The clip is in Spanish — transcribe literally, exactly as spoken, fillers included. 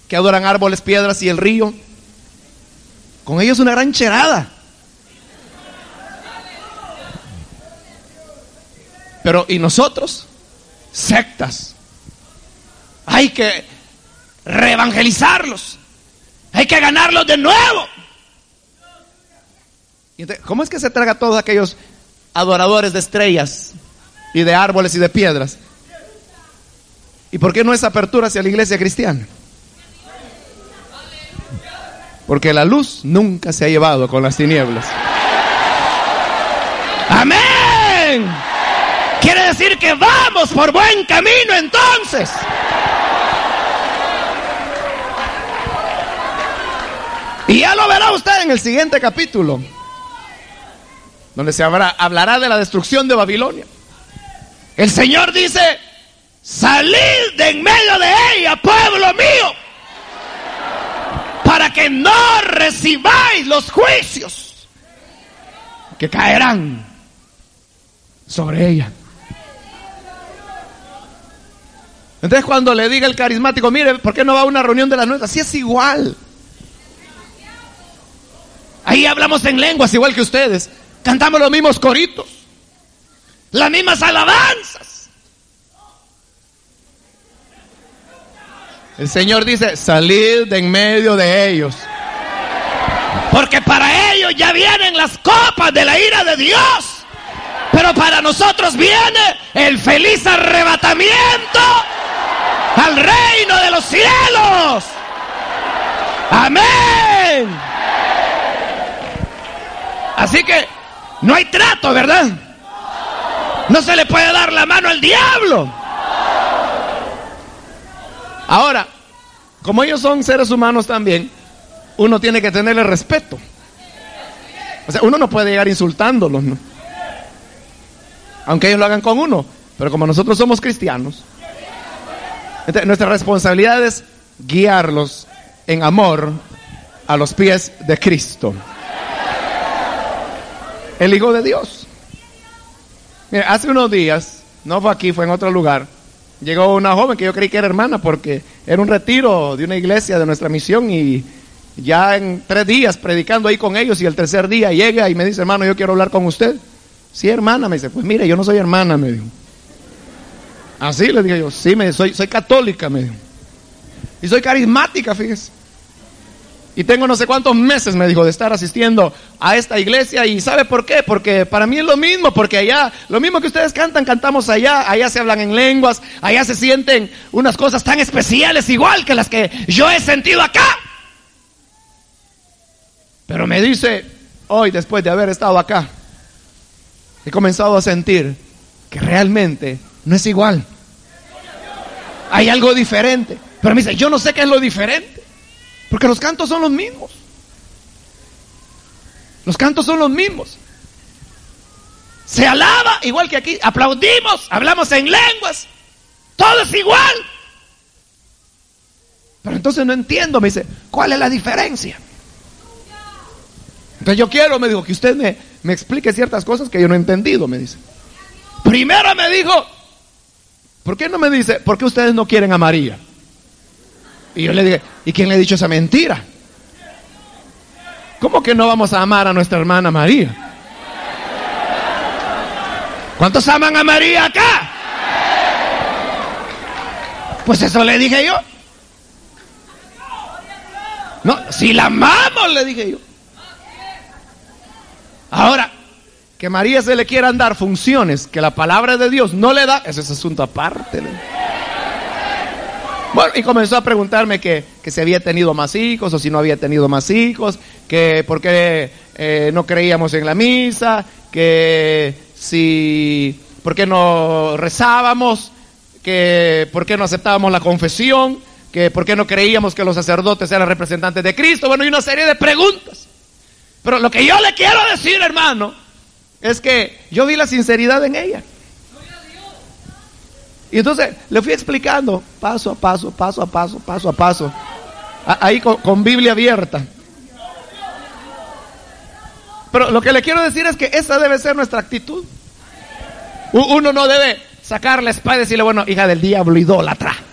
que adoran árboles, piedras y el río. Con ellos una gran cherada. Pero ¿y nosotros? Sectas. Hay que reevangelizarlos. Hay que ganarlos de nuevo. Y entonces, ¿cómo es que se traga todos aquellos adoradores de estrellas y de árboles y de piedras? ¿Y por qué no es apertura hacia la iglesia cristiana? Porque la luz nunca se ha llevado con las tinieblas. ¡Amén! Quiere decir que vamos por buen camino entonces. Y ya lo verá usted en el siguiente capítulo, donde se habrá, hablará de la destrucción de Babilonia. El Señor dice: salid de en medio de ella, pueblo mío, para que no recibáis los juicios que caerán sobre ella. Entonces, cuando le diga el carismático: mire, ¿por qué no va a una reunión de las nuestras? Sí, es igual. Ahí hablamos en lenguas igual que ustedes. Cantamos los mismos coritos, las mismas alabanzas. El Señor dice: salid de en medio de ellos, porque para ellos ya vienen las copas de la ira de Dios, pero para nosotros viene el feliz arrebatamiento al reino de los cielos. Amén. Así que no hay trato, ¿verdad? No se le puede dar la mano al diablo. Ahora, como ellos son seres humanos también, uno tiene que tenerle respeto. O sea, uno no puede llegar insultándolos, ¿no? Aunque ellos lo hagan con uno. Pero como nosotros somos cristianos, entonces, nuestra responsabilidad es guiarlos en amor a los pies de Cristo, el Hijo de Dios. Mira, hace unos días, no fue aquí, fue en otro lugar, llegó una joven que yo creí que era hermana, porque era un retiro de una iglesia de nuestra misión, y ya en tres días predicando ahí con ellos, y el tercer día llega y me dice: hermano, yo quiero hablar con usted. Sí, hermana, me dice. Pues mire, yo no soy hermana, me dijo. Así le dije yo: sí, me soy, soy católica, me dijo. Y soy carismática, fíjese. Y tengo no sé cuántos meses, me dijo, de estar asistiendo a esta iglesia. ¿Y sabe por qué? Porque para mí es lo mismo, porque allá, lo mismo que ustedes cantan, cantamos allá. Allá se hablan en lenguas, allá se sienten unas cosas tan especiales, igual que las que yo he sentido acá. Pero me dice, hoy, después de haber estado acá, he comenzado a sentir que realmente no es igual. Hay algo diferente. Pero me dice, yo no sé qué es lo diferente, porque los cantos son los mismos. Los cantos son los mismos. Se alaba igual que aquí. Aplaudimos, hablamos en lenguas. Todo es igual. Pero entonces no entiendo, me dice, ¿cuál es la diferencia? Entonces yo quiero, me dijo, que usted me, me explique ciertas cosas que yo no he entendido, me dice. Primero me dijo, ¿por qué no me dice, por qué ustedes no quieren a María? Y yo le dije, ¿y quién le ha dicho esa mentira? ¿Cómo que no vamos a amar a nuestra hermana María? ¿Cuántos aman a María acá? Pues eso le dije yo. No, si la amamos, le dije yo. Ahora, que María se le quieran dar funciones que la palabra de Dios no le da, ese es asunto aparte. Bueno, y comenzó a preguntarme que, que si había tenido más hijos o si no había tenido más hijos, que por qué eh, no creíamos en la misa, que si, por qué no rezábamos, que por qué no aceptábamos la confesión, que por qué no creíamos que los sacerdotes eran representantes de Cristo. Bueno, y una serie de preguntas. Pero lo que yo le quiero decir, hermano, es que yo vi la sinceridad en ella. Y entonces le fui explicando paso a paso, paso a paso, paso a paso, ahí con, con Biblia abierta. Pero lo que le quiero decir es que esa debe ser nuestra actitud. Uno no debe sacar la espada y decirle, bueno, hija del diablo, idólatra,